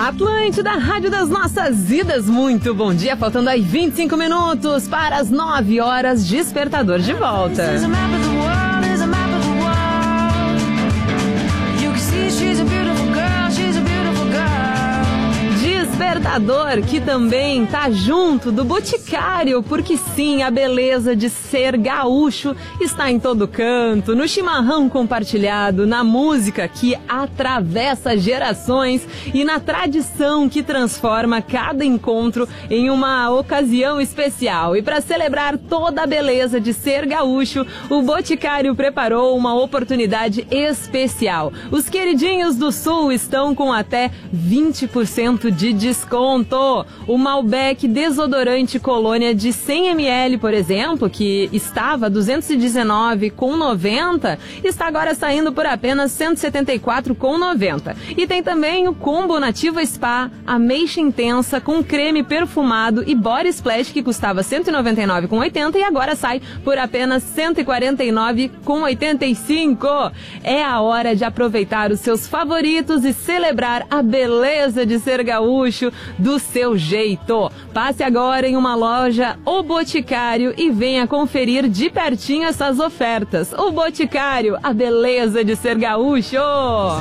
Atlântida, Rádio das Nossas Vidas, muito bom dia, faltando aí 25 minutos para as 9 horas, Despertador de volta. Despertador que também tá junto do Boticário, porque sim, a beleza de ser gaúcho está em todo canto, no chimarrão compartilhado, na música que atravessa gerações e na tradição que transforma cada encontro em uma ocasião especial. E para celebrar toda a beleza de ser gaúcho, o Boticário preparou uma oportunidade especial. Os queridinhos do Sul estão com até 20% de desconto. O Malbec desodorante colônia de 100 ml, por exemplo, que estava R$ 219,90, está agora saindo por apenas R$ 174,90. E tem também o combo Nativa Spa, ameixa intensa com creme perfumado e body splash, que custava R$ 199,80 e agora sai por apenas R$ 149,85. É a hora de aproveitar os seus favoritos e celebrar a beleza de ser gaúcho do seu jeito. Passe agora em uma loja O Boticário e venha conferir de pertinho essas ofertas. O Boticário, a beleza de ser gaúcho.